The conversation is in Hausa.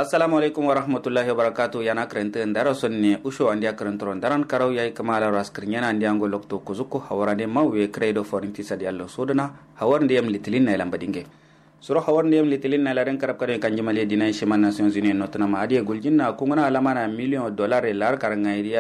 assalamu alaikum wa rahmatullahi wa barakatuh yana karanta ndara sonne usho andia karantron daran karaw yayi kamala raskirnyana andia ngo lokto kuzuko hawarande mawe credo forinti sadi allo sodana hawarande yam litilin na lambadinge suro hawarande yam litilin na laren karab kare kanjimale dinay shema nations union notana ma adi guljinna kungana alamana $1 million lar karanga